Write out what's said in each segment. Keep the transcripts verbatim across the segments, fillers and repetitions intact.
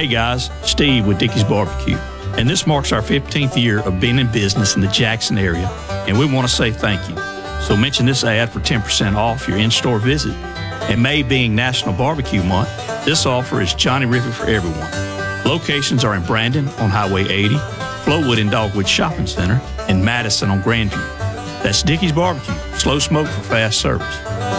Hey guys, Steve with Dickey's Barbecue. And this marks our fifteenth year of being in business in the Jackson area, and we want to say thank you. So mention this ad for ten percent off your in-store visit. And May being National Barbecue Month, this offer is Johnny Rippin' for everyone. Locations are in Brandon on Highway eighty, Flowood and Dogwood Shopping Center, and Madison on Grandview. That's Dickey's Barbecue, slow smoke for fast service.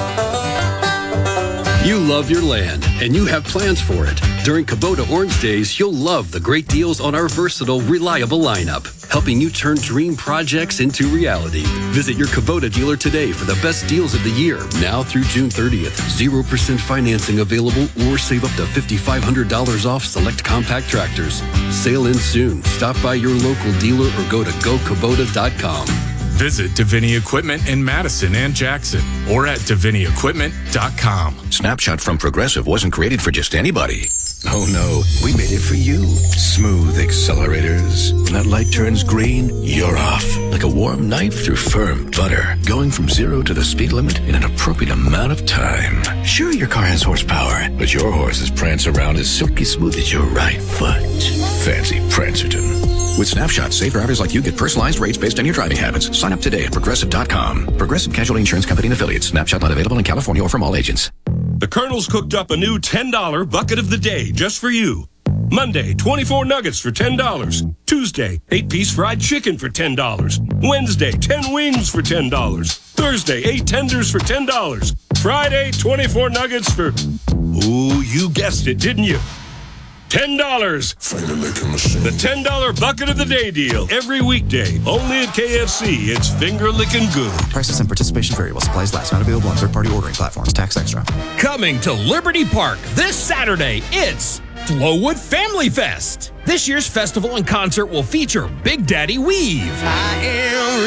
You love your land, and you have plans for it. During Kubota Orange Days, you'll love the great deals on our versatile, reliable lineup, helping you turn dream projects into reality. Visit your Kubota dealer today for the best deals of the year, now through June thirtieth. zero percent financing available, or save up to five thousand five hundred dollars off select compact tractors. Sale ends soon. Stop by your local dealer or go to go kubota dot com. Visit Davini Equipment in Madison and Jackson or at davini equipment dot com. Snapshot from Progressive wasn't created for just anybody. Oh no, we made it for you. Smooth accelerators. When that light turns green, you're off. Like a warm knife through firm butter. Going from zero to the speed limit in an appropriate amount of time. Sure, your car has horsepower, but your horses prance around as silky smooth as your right foot. Fancy Prancerton. With Snapshot, safe drivers like you get personalized rates based on your driving habits. Sign up today at progressive dot com. Progressive Casualty Insurance Company and Affiliates. Snapshot not available in California or from all agents. The Colonel's cooked up a new ten dollar bucket of the day just for you. Monday, twenty-four nuggets for ten dollars. Tuesday, eight-piece fried chicken for ten dollars. Wednesday, ten wings for ten dollars. Thursday, eight tenders for ten dollars. Friday, twenty-four nuggets for... Ooh, you guessed it, didn't you? ten dollars. The ten dollar bucket of the day deal. Every weekday. Only at K F C. It's finger licking good. Prices and participation variable. Supplies last. Not available on third-party ordering platforms. Tax extra. Coming to Liberty Park this Saturday, it's Flowood Family Fest. This year's festival and concert will feature Big Daddy Weave. I am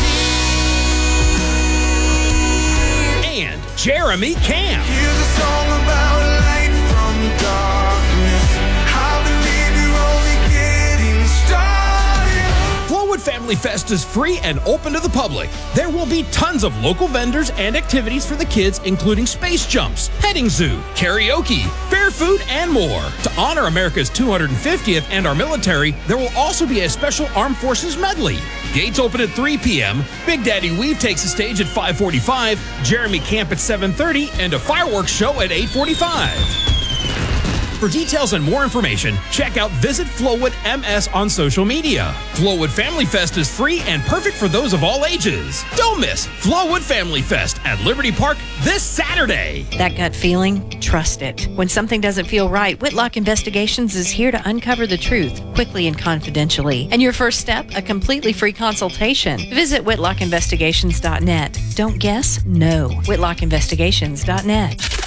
redeemed. And Jeremy Camp. Here's a song about light from darkness. Flowood Family Fest is free and open to the public. There will be tons of local vendors and activities for the kids, including space jumps, petting zoo, karaoke, fair food, and more. To honor America's two hundred fiftieth and our military, there will also be a special Armed Forces medley. Gates open at three p.m. Big Daddy Weave takes the stage at five forty-five, Jeremy Camp at seven thirty, and a fireworks show at eight forty-five. For details and more information, check out Visit Flowood M S on social media. Flowood Family Fest is free and perfect for those of all ages. Don't miss Flowood Family Fest at Liberty Park this Saturday. That gut feeling? Trust it. When something doesn't feel right, Whitlock Investigations is here to uncover the truth quickly and confidentially. And your first step, a completely free consultation. Visit whitlock investigations dot net. Don't guess, know. whitlock investigations dot net.